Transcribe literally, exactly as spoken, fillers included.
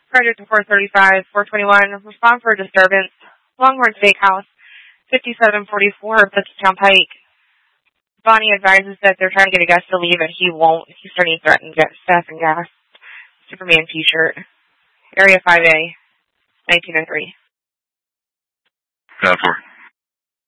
Project four thirty-five, four twenty-one, respond for disturbance. Longhorn Steakhouse, fifty-seven forty-four, Pittston Pike. Bonnie advises that they're trying to get a guest to leave and he won't. He's starting to threaten staff and gas. Superman t-shirt. Area five A, nineteen oh three. ten four.